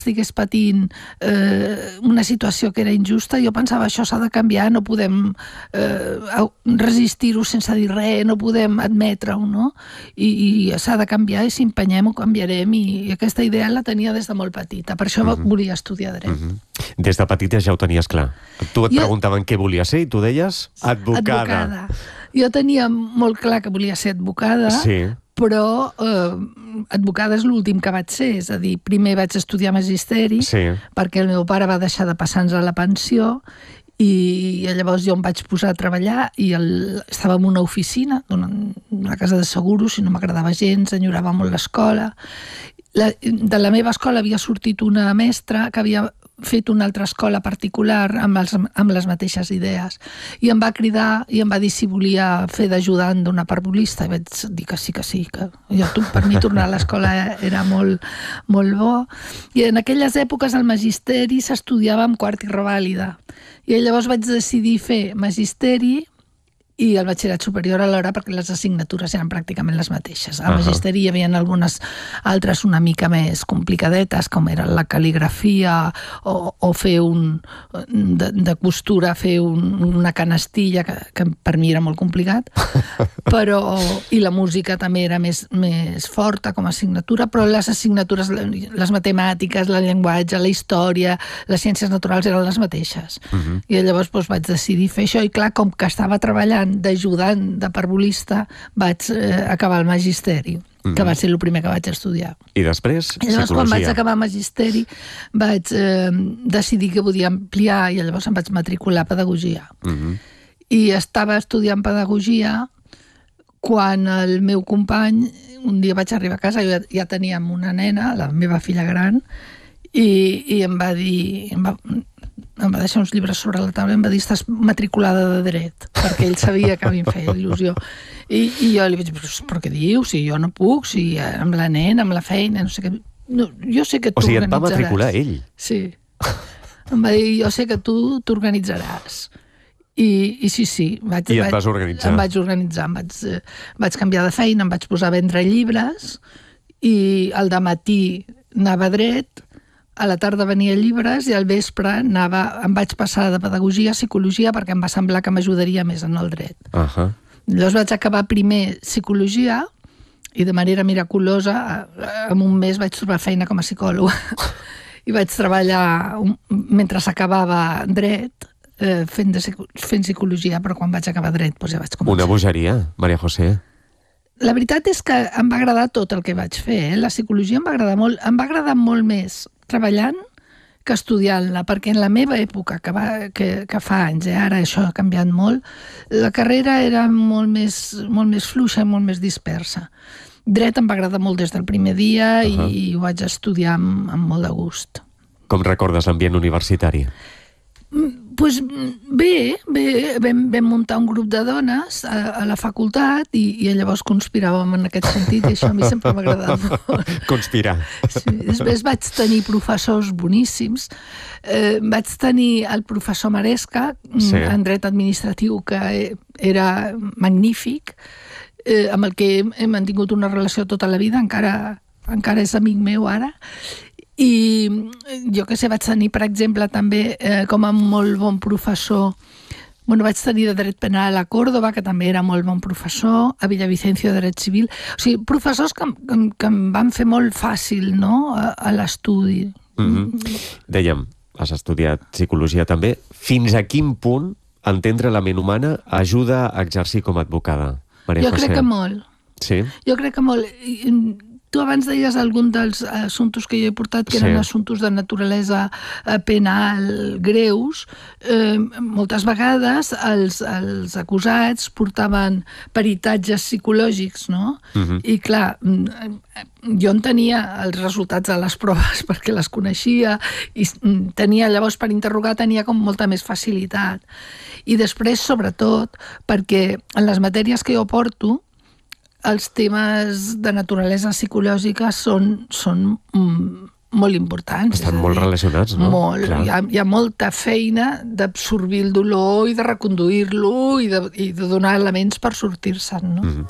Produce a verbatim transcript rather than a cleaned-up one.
estigués patint eh, una situació que era injusta, jo pensava, això s'ha de canviar, no podem eh, resistir-ho sense dir res, no podem admetre-ho, no? I, i s'ha de canviar, i si empenyem ho canviarem, i, i aquesta idea la tenia des de molt petita, per això mm-hmm. volia estudiar dret. Mm-hmm. Des de petita ja ho tenies clar. Tu et jo... preguntaven què volia ser i tu deies advocada. Advocada. Jo tenia molt clar que volia ser advocada, sí. però eh, advocada és l'últim que vaig ser, és a dir, primer vaig estudiar magisteri, sí. perquè el meu pare va deixar de passar-nos a la pensió, i llavors jo em vaig posar a treballar, i el, estava en una oficina, una casa de seguros, i no m'agradava gens, enyorava molt l'escola. La, de la meva escola havia sortit una mestra que havia fet una altra escola particular amb, els, amb les mateixes idees, i em va cridar i em va dir si volia fer d'ajudant d'una parvulista, i vaig dir que sí, que sí, que jo, per mi tornar a l'escola era molt, molt bo. I en aquelles èpoques el magisteri s'estudiava amb quart i revàlida, i llavors vaig decidir fer magisteri i el batxillerat superior alhora, perquè les assignatures eren pràcticament les mateixes. A magisteri hi havia algunes altres una mica més complicadetes, com era la cal·ligrafia o, o fer un... De, de costura, fer un, una canastilla, que, que per mi era molt complicat, però... I la música també era més, més forta com a assignatura, però les assignatures, les matemàtiques, el llenguatge, la història, les ciències naturals eren les mateixes. Uh-huh. I llavors doncs, vaig decidir fer això, i clar, com que estava treballant d'ajudant, de parvulista, vaig eh, acabar el magisteri, mm-hmm. que va ser el primer que vaig estudiar. I després, I llavors, psicologia. Quan vaig acabar magisteri, vaig eh, decidir que podia ampliar, i llavors em vaig matricular a pedagogia. Mm-hmm. I estava estudiant pedagogia quan el meu company, un dia vaig arribar a casa, ja, ja teníem una nena, la meva filla gran, i, i em va dir... Em va, em va deixar uns llibres sobre la taula i em va dir, estàs matriculada de dret, perquè ell sabia que a mi em feia il·lusió. I, i jo li vaig dir, però què dius? Si jo no puc, si amb la nena, amb la feina, no sé què... No, jo sé que tu o sigui, organitzaràs. et va matricular ell? Sí. Em va dir, jo sé que tu t'organitzaràs. I, i sí, sí. Vaig, I et vaig, vas organitzar? Em vaig organitzar, em vaig, eh, vaig canviar de feina, em vaig posar a vendre llibres, i al dematí anava a dret, a la tarda venia llibres, i al vespre anava, em vaig passar de pedagogia a psicologia, perquè em va semblar que m'ajudaria més en el dret. Uh-huh. Llavors vaig acabar primer psicologia, i de manera miraculosa, en un mes vaig trobar feina com a psicòloga. I vaig treballar, mentre s'acabava dret, eh, fent, de, fent psicologia, però quan vaig acabar dret doncs ja vaig començar. Una bogeria, Maria José. La veritat és que em va agradar tot el que vaig fer. Eh? La psicologia em va agradar molt, em va agradar molt més treballant que estudiant-la, perquè en la meva època, que, va, que, que fa anys, eh, ara això ha canviat molt, la carrera era molt més, molt més fluixa i molt més dispersa. Dret em va agradar molt des del primer dia, uh-huh. i, i ho vaig estudiar amb, amb molt de gust. Com recordes l'ambient universitari? Pues bé, bé, vam, vam muntar un grup de dones a, a la facultat, i, i llavors conspiràvem en aquest sentit, i això a mi sempre m'ha agradat molt. Conspirar. Sí, després vaig tenir professors boníssims. Eh, vaig tenir el professor Maresca, sí. en dret administratiu, que era magnífic, eh, amb el que hem, hem mantingut una relació tota la vida, encara, encara és amic meu ara. I jo que sé, vaig tenir, per exemple, també eh, com a molt bon professor, bueno, vaig tenir de dret penal a Còrdoba, que també era molt bon professor, a Villavicencio de dret civil, o sigui, professors que, que, que em van fer molt fàcil, no?, a, a l'estudi. Mm-hmm. Dèiem, has estudiat psicologia també. Fins a quin punt entendre la ment humana ajuda a exercir com a advocada, Maria Jo José? crec que molt. Sí? Jo crec que molt. Tu abans deies algun dels assumptes que jo he portat, que eren sí. assumptes de naturalesa penal greus. Eh, moltes vegades els, els acusats portaven peritatges psicològics, no? Uh-huh. I clar, jo en tenia els resultats de les proves perquè les coneixia, i tenia, llavors per interrogar tenia com molta més facilitat. I després, sobretot, perquè en les matèries que jo porto, els temes de naturalesa psicològica són, són mm, molt importants. Estan molt dir, relacionats, no? Molt. Hi ha, hi ha molta feina d'absorbir el dolor i de reconduir-lo i de, i de donar elements per sortir-se'n, no? Mm-hmm.